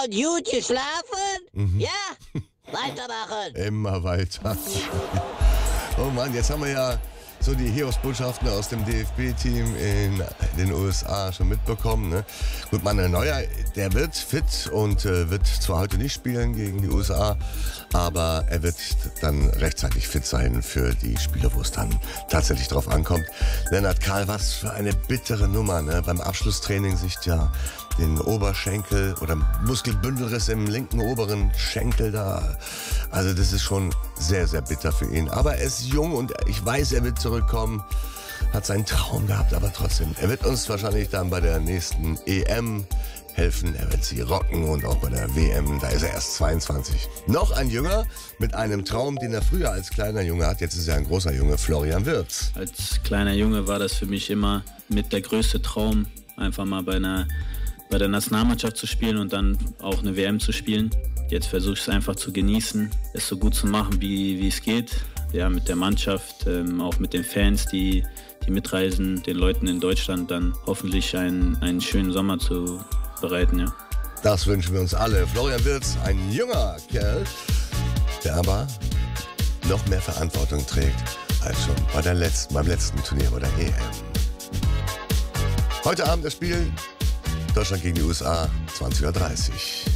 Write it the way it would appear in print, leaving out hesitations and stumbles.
und gut geschlafen? Ja? Weitermachen. Immer weiter. Oh Mann, jetzt haben wir ja so die Hiobsbotschaften aus dem DFB-Team in den USA schon mitbekommen. Ne? Gut, Manuel Neuer, der wird fit und wird zwar heute nicht spielen gegen die USA, aber er wird dann rechtzeitig fit sein für die Spiele, wo es dann tatsächlich drauf ankommt. Lennart Karl, was für eine bittere Nummer, ne? Beim Abschlusstraining sich ja den Oberschenkel oder Muskelbündelriss im linken oberen Schenkel da. Also das ist schon sehr, sehr bitter für ihn. Aber er ist jung und ich weiß, er wird zurückkommen. Hat seinen Traum gehabt, aber trotzdem. Er wird uns wahrscheinlich dann bei der nächsten EM helfen. Er wird sie rocken und auch bei der WM, da ist er erst 22. Noch ein Jünger mit einem Traum, den er früher als kleiner Junge hat. Jetzt ist er ein großer Junge, Florian Wirtz. Als kleiner Junge war das für mich immer mit der größte Traum, einfach mal bei der Nationalmannschaft zu spielen und dann auch eine WM zu spielen. Jetzt versuche ich es einfach zu genießen, es so gut zu machen, wie es geht. Ja, mit der Mannschaft, auch mit den Fans, die mitreisen, den Leuten in Deutschland dann hoffentlich einen schönen Sommer zu bereiten. Ja. Das wünschen wir uns alle. Florian Wirtz, ein junger Kerl, der aber noch mehr Verantwortung trägt als schon beim letzten Turnier bei der EM. Heute Abend das Spiel Deutschland gegen die USA, 20:30 Uhr.